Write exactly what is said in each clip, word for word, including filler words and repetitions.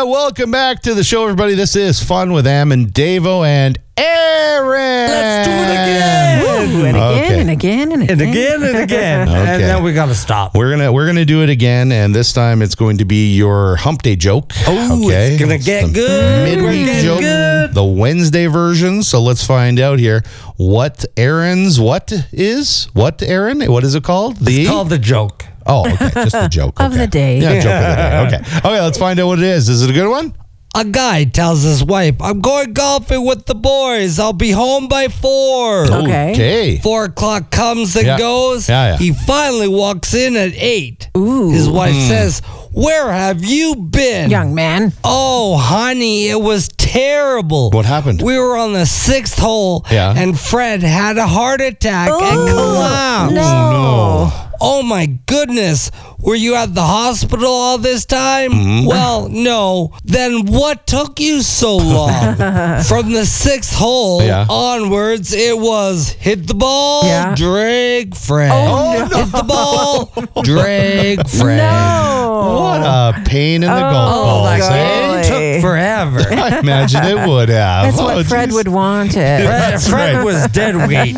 welcome back to the show, everybody. This is Fun with Am and Davo and Aaron. Let's do it again. Woo, and again Okay. and again and again. And again and again. Okay. And then we got to stop. We're gonna we're gonna do it again, and this time it's going to be your Hump Day joke. Oh, okay? it's going to get the good. We're Midweek getting joke, good. the Wednesday version. So let's find out here what Aaron's what is what Aaron? What is it called? The It's called the joke. oh, okay, just the joke Of okay. the day. Yeah, joke of the day. Okay, okay, let's find out what it is. Is it a good one? A guy tells his wife, I'm going golfing with the boys. I'll be home by four. Okay. Okay. Four o'clock comes and Yeah. goes. Yeah, yeah. He finally walks in at eight. Ooh. His wife says, where have you been? Young man. Oh, honey, it was terrible. What happened? We were on the sixth hole, Yeah. and Fred had a heart attack and collapsed. No. Oh my goodness. Were you at the hospital all this time? Mm-hmm. Well, no. Then what took you so long? From the sixth hole Yeah. onwards, it was hit the ball, Yeah. drag Fred. Oh, no. Hit the ball, drag Fred. No. What a pain in the golf Oh, balls, that eh? It took forever. I imagine it would have. That's Oh, what Fred geez. would want it. Fred, That's Fred right. was dead weight.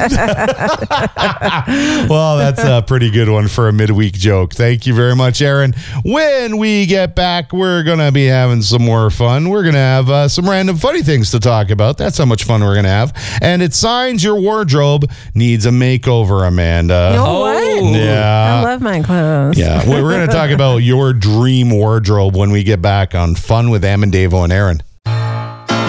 Well, that's a pretty good one for a midweek joke. Thank you very much, Aaron. When we get back, we're going to be having some more fun. We're going to have uh, some random funny things to talk about. That's how much fun we're going to have. And it signs your wardrobe needs a makeover, Amanda. No, Oh. what? Yeah. I love my clothes. Yeah, we're going to talk about your dream wardrobe when we get back on Fun with Am and Davo and Aaron.